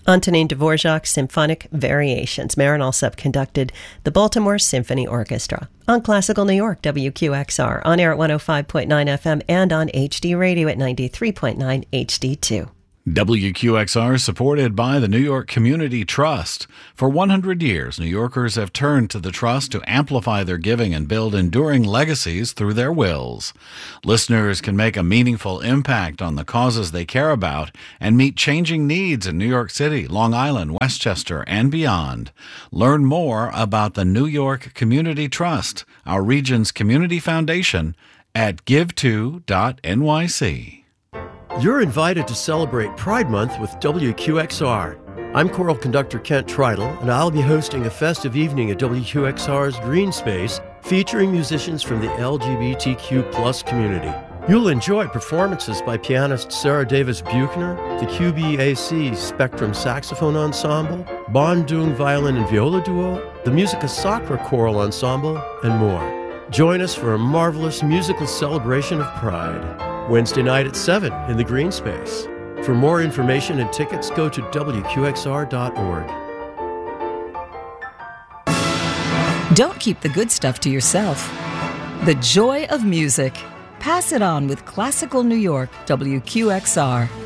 Antonin Dvorak's Symphonic Variations. Marin Alsop conducted the Baltimore Symphony Orchestra. On Classical New York, WQXR, on air at 105.9 FM and on HD Radio at 93.9 HD2. WQXR is supported by the New York Community Trust. For 100 years, New Yorkers have turned to the Trust to amplify their giving and build enduring legacies through their wills. Listeners can make a meaningful impact on the causes they care about and meet changing needs in New York City, Long Island, Westchester, and beyond. Learn more about the New York Community Trust, our region's community foundation, at give2.nyc. You're invited to celebrate Pride Month with WQXR. I'm choral conductor Kent Tridle, and I'll be hosting a festive evening at WQXR's Green Space featuring musicians from the LGBTQ+ community. You'll enjoy performances by pianist Sarah Davis Buchner, the QBAC Spectrum Saxophone Ensemble, Bandung Violin and Viola Duo, the Musica Sacra Choral Ensemble, and more. Join us for a marvelous musical celebration of Pride. Wednesday night at 7 in the Green Space. For more information and tickets, go to WQXR.org. Don't keep the good stuff to yourself. The joy of music. Pass it on with Classical New York, WQXR.